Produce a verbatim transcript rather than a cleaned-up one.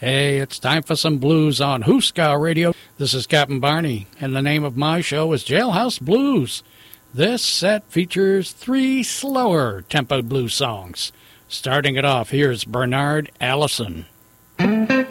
Hey, it's time for some blues on Hooska Radio. This is Captain Barney, and the name of my show is Jailhouse Blues. This set features three slower tempo blues songs. Starting it off, here's Bernard Allison.